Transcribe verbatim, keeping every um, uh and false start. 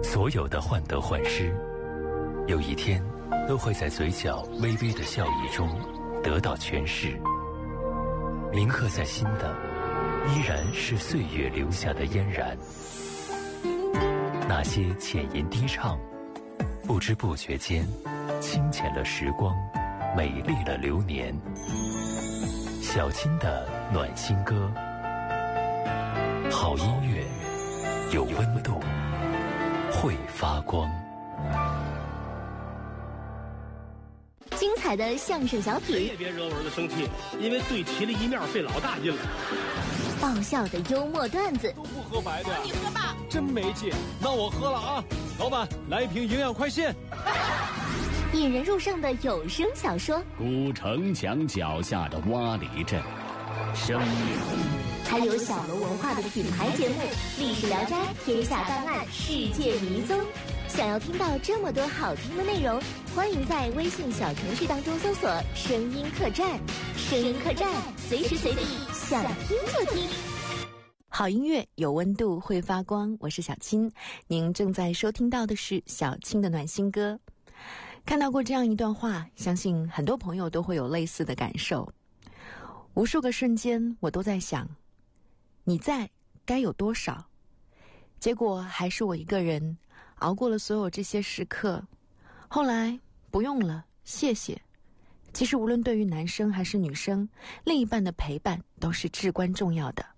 所有的患得患失，有一天都会在嘴角微微的笑意中得到诠释。铭刻在心的，依然是岁月留下的嫣然。那些浅吟低唱，不知不觉间清浅了时光，美丽了流年。小青的暖心歌，好音乐有温度，会发光。 精彩的相声小品， 别别惹我儿子生气，因为对齐了一面费老大劲了。 爆笑的幽默段子， 都不喝白的呀？ 你喝吧， 真没劲。那我喝了啊！老板，来一瓶营养快线。 引人入胜的有声小说， 古城墙脚下的洼里镇，声音， 还有小楼文化的品牌节目《历史聊斋》《天下档案》《世界迷踪》。想要听到这么多好听的内容，欢迎在微信小程序当中搜索“声音客栈”，声音客栈，随时随地想听就听。好音乐有温度，会发光。我是小青，您正在收听到的是小青的暖心歌。看到过这样一段话，相信很多朋友都会有类似的感受。无数个瞬间，我都在想，你在该有多少？结果还是我一个人熬过了所有这些时刻。后来不用了，谢谢。其实无论对于男生还是女生，另一半的陪伴都是至关重要的。